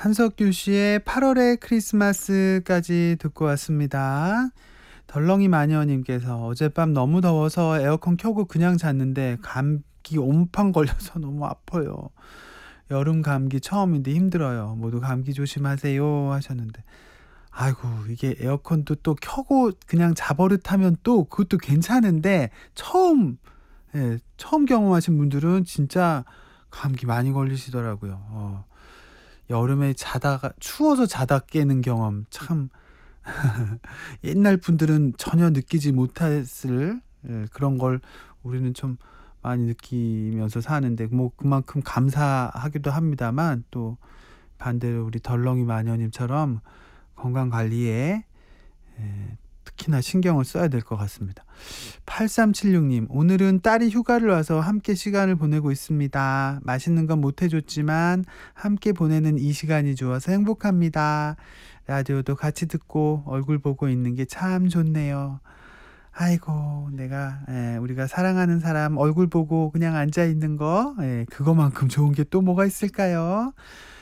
한석규 씨의 8월의 크리스마스까지 듣고 왔습니다. 덜렁이 마녀님께서 어젯밤 너무 더워서 에어컨 켜고 그냥 잤는데 감기 옴팡 걸려서 너무 아파요. 여름 감기 처음인데 힘들어요. 모두 감기 조심하세요 하셨는데, 아이고, 이게 에어컨도 또 켜고 그냥 자버릇하면 또 그것도 괜찮은데, 처음 경험하신 분들은 진짜 감기 많이 걸리시더라고요. 여름에 자다가 추워서 자다 깨는 경험 참 옛날 분들은 전혀 느끼지 못했을, 그런 걸 우리는 좀 많이 느끼면서 사는데, 뭐 그만큼 감사하기도 합니다만, 또 반대로 우리 덜렁이 마녀님처럼 건강 관리에 특히나 신경을 써야 될 것 같습니다. 8376님, 오늘은 딸이 휴가를 와서 함께 시간을 보내고 있습니다. 맛있는 건 못 해줬지만 함께 보내는 이 시간이 좋아서 행복합니다. 라디오도 같이 듣고 얼굴 보고 있는 게 참 좋네요. 아이고, 우리가 사랑하는 사람 얼굴 보고 그냥 앉아 있는 거, 그거만큼 좋은 게 또 뭐가 있을까요?